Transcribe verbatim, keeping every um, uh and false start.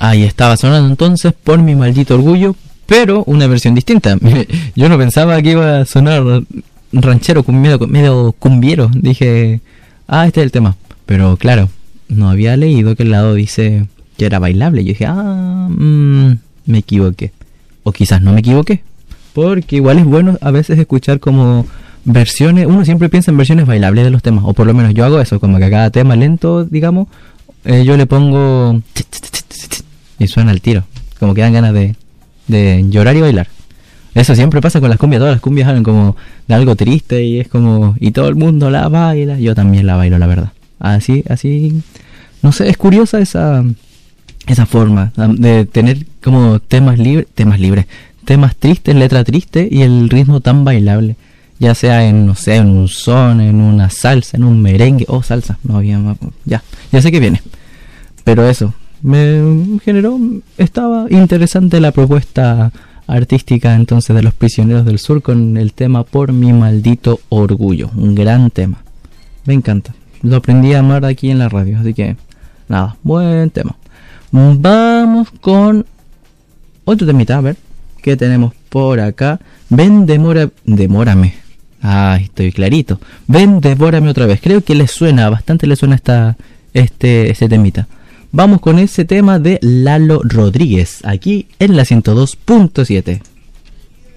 Ahí estaba sonando entonces Por mi maldito orgullo, pero una versión distinta. Yo no pensaba que iba a sonar ranchero, medio, medio cumbiero. Dije, ah, este es el tema. Pero claro, no había leído que el lado dice que era bailable. Yo dije, ah, mmm, me equivoqué. O quizás no me equivoqué. Porque igual es bueno a veces escuchar como versiones. Uno siempre piensa en versiones bailables de los temas. O por lo menos yo hago eso, como que a cada tema lento, digamos, eh, yo le pongo... y suena al tiro. Como que dan ganas de, de llorar y bailar. Eso siempre pasa con las cumbias. Todas las cumbias hablan como de algo triste y es como... y todo el mundo la baila. Yo también la bailo, la verdad. Así, así... no sé, es curiosa esa... esa forma de tener como temas libres... temas libres... temas tristes, letra triste y el ritmo tan bailable. Ya sea en, no sé, en un son, en una salsa, en un merengue... oh, salsa, no había más... ya, ya sé que viene. Pero eso... me generó, estaba interesante la propuesta artística entonces de Los Prisioneros del Sur con el tema Por mi maldito orgullo, un gran tema, me encanta, lo aprendí a amar aquí en la radio, así que nada, buen tema. Vamos con otro temita, a ver, ¿qué tenemos por acá? Ven, demora, demórame, ay, estoy clarito, ven, devórame otra vez, creo que le suena, bastante le suena esta, este, este temita. Vamos con ese tema de Lalo Rodríguez, aquí en la ciento dos punto siete.